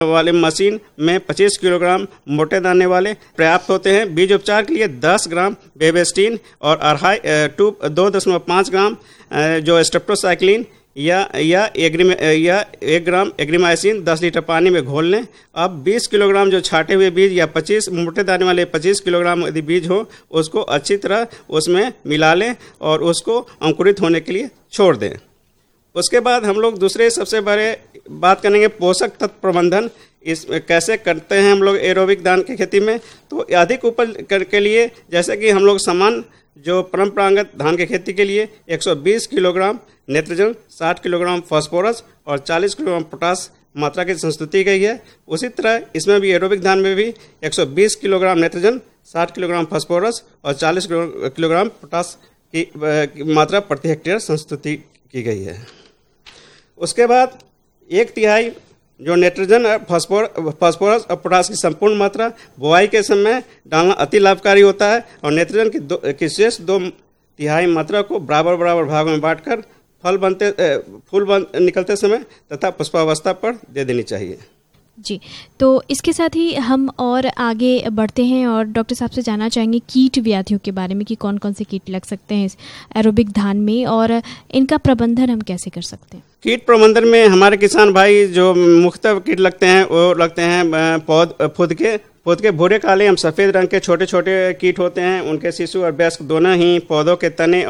वाले मशीन में 25 किलोग्राम मोटे दाने वाले पर्याप्त होते हैं। बीज उपचार के लिए 10 ग्राम बेबेस्टिन और 2.5 ग्राम जो स्ट्रेप्टोसाइक्लिन या 1 ग्राम एग्रीमाइसिन 10 लीटर पानी में घोल लें। अब 20 किलोग्राम जो छाटे हुए बीज या 25 मोटे दाने वाले 25 किलोग्राम यदि बीज हो उसको अच्छी तरह उसमें मिला लें और उसको अंकुरित होने के लिए छोड़ दें। उसके बाद हम लोग दूसरे सबसे बड़े बात करेंगे पोषक तत्व प्रबंधन। इस कैसे करते हैं हम लोग एरोबिक धान की खेती में। तो अधिक उपज के लिए जैसे कि हम लोग समान जो परंपरागत धान की खेती के लिए 120 किलोग्राम नेत्रजन, 60 किलोग्राम फास्फोरस और 40 किलोग्राम पोटास मात्रा की संस्तुति गई है। उसी तरह इसमें भी एरोबिक धान में भी 120 किलोग्राम नेत्रजन, 60 किलोग्राम फास्फोरस और 40 किलोग्राम पोटास की मात्रा प्रति हेक्टेयर संस्तुति की गई है। उसके बाद 1/3 जो नेट्रोजन, फास्फोरस और पोटास की संपूर्ण मात्रा बुआई के समय डालना अति लाभकारी होता है और नेट्रोजन की शेष 2/3 मात्रा को बराबर भागों में बांटकर फूल निकलते समय तथा पुष्पावस्था पर दे देनी चाहिए। जी, तो इसके साथ ही हम और आगे बढ़ते हैं और डॉक्टर साहब से जानना चाहेंगे कीट व्याधियों के बारे में कि कौन कौन से कीट लग सकते हैं इस एरोबिक धान में और इनका प्रबंधन हम कैसे कर सकते हैं। कीट प्रबंधन में हमारे किसान भाई जो मुख्तलिफ कीट लगते हैं वो लगते हैं फुद के भूरे काले एवं सफ़ेद रंग के छोटे छोटे कीट होते हैं। उनके शिशु और वयस्क दोनों ही पौधों के तने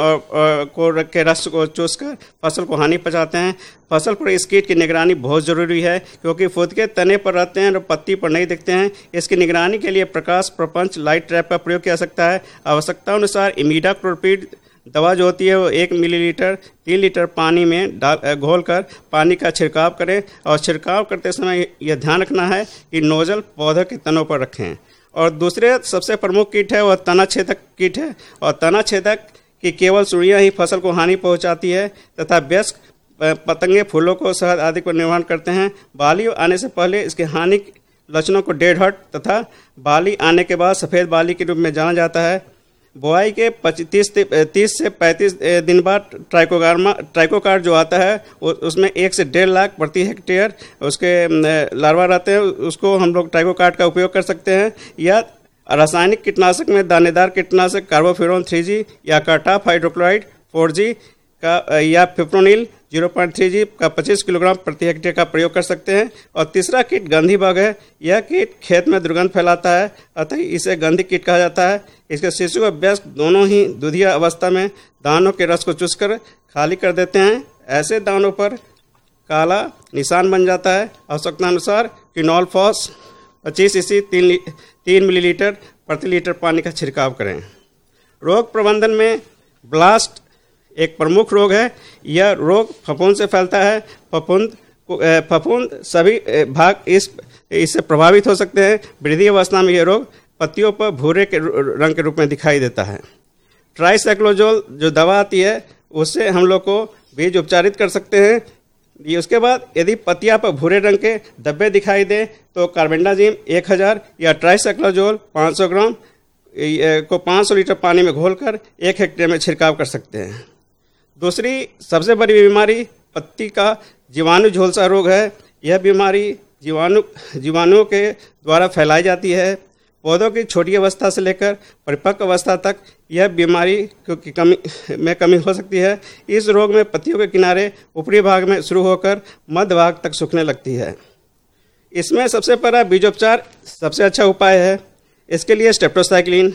और के रस को चूसकर फसल को हानि पहुंचाते हैं। फसल पर इस कीट की निगरानी बहुत ज़रूरी है क्योंकि फुद के तने पर रहते हैं और पत्ती पर नहीं दिखते हैं। इसकी निगरानी के लिए प्रकाश प्रपंच लाइट ट्रैप का प्रयोग किया जा सकता है। आवश्यकतानुसार इमीडाक्लोप्रिड दवा जो होती है वो 1 मिलीलीटर 3 लीटर पानी में घोलकर पानी का छिड़काव करें और छिड़काव करते समय यह ध्यान रखना है कि नोजल पौधों के तनों पर रखें। और दूसरे सबसे प्रमुख कीट है वह तना छेदक कीट है और तना छेदक की केवल सुड़ियाँ ही फसल को हानि पहुंचाती है तथा वयस्क पतंगे फूलों को, शहद आदि को निर्माण करते हैं। बाली आने से पहले इसके हानि लक्षणों को डेड हर्ट तथा बाली आने के बाद सफ़ेद बाली के रूप में जाना जाता है। बुआई के 30 से 35 दिन बाद ट्राइकोकार्ड जो आता है उसमें 1 से 1.5 लाख प्रति हेक्टेयर उसके लार्वा रहते हैं। उसको हम लोग ट्राइकोकार्ड का उपयोग कर सकते हैं या रासायनिक कीटनाशक में दानेदार कीटनाशक कार्बोफ्यूरॉन 3G या कार्टाफ हाइड्रोक्लोराइड 4G का या फिप्रोनिल 0.3G का 25 किलोग्राम प्रति हेक्टेयर का प्रयोग कर सकते हैं। और तीसरा कीट गंधी बग है। यह कीट खेत में दुर्गंध फैलाता है अतः इसे गंधी कीट कहा जाता है। इसके शिशु और वयस्क दोनों ही दुधिया अवस्था में दानों के रस को चूसकर खाली कर देते हैं। ऐसे दानों पर काला निशान बन जाता है। आवश्यकतानुसार क्विनोल फॉस 25 cc 3 मिलीलीटर प्रति लीटर पानी का छिड़काव करें। रोग प्रबंधन में ब्लास्ट एक प्रमुख रोग है। यह रोग फफूंद से फैलता है। फफूंद सभी भाग इससे प्रभावित हो सकते हैं। वृद्धि अवस्था में यह रोग पत्तियों पर भूरे के रंग के रूप में दिखाई देता है। ट्राइसाइक्लोजोल जो दवा आती है उससे हम लोग को बीज उपचारित कर सकते हैं। उसके बाद यदि पत्तियां पर भूरे रंग के धब्बे दिखाई दें तो कार्बेंडाजिम 1000 या ट्राइसाइक्लोजोल 500 ग्राम को 500 लीटर पानी में घोलकर 1 हेक्टेयर में छिड़काव कर सकते हैं। दूसरी सबसे बड़ी बीमारी पत्ती का जीवाणु झोलसा रोग है। यह बीमारी जीवाणुओं के द्वारा फैलाई जाती है। पौधों की छोटी अवस्था से लेकर परिपक्व अवस्था तक यह बीमारी की कमी हो सकती है। इस रोग में पत्तियों के किनारे ऊपरी भाग में शुरू होकर मध्य भाग तक सूखने लगती है। इसमें सबसे पहला बीजोपचार सबसे अच्छा उपाय है। इसके लिए streptocycline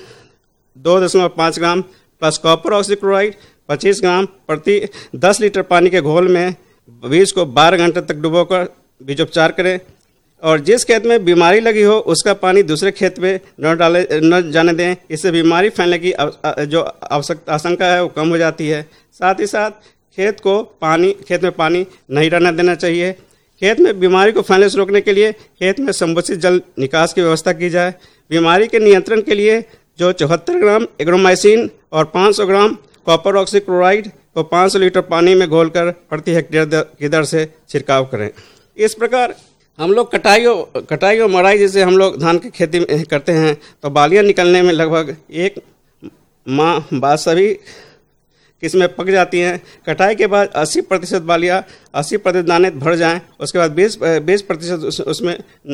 2.5 gram plus copper oxychloride 25 ग्राम प्रति 10 लीटर पानी के घोल में बीज को 12 घंटे तक डुबोकर बीजोपचार करें। और जिस खेत में बीमारी लगी हो उसका पानी दूसरे खेत में न जाने दें। इससे बीमारी फैलने की जो आशंका है वो कम हो जाती है। साथ ही साथ खेत में पानी नहीं रहने देना चाहिए। खेत में बीमारी को फैलने से रोकने के लिए खेत में संबोधित जल निकास की व्यवस्था की जाए। बीमारी के नियंत्रण के लिए जो 74 ग्राम एग्रोमाइसिन और 500 ग्राम कॉपर ऑक्सीक्लोराइड को 500 लीटर पानी में घोलकर प्रति हेक्टेयर की दर से छिड़काव करें। इस प्रकार हम लोग कटाई और मड़ाई जैसे हम लोग धान की खेती में करते हैं तो बालियां निकलने में लगभग 1 माह बाद सभी किस्में पक जाती हैं। कटाई के बाद 80% बालियाँ 80% दाने भर जाएं, उसके बाद 20% उसमें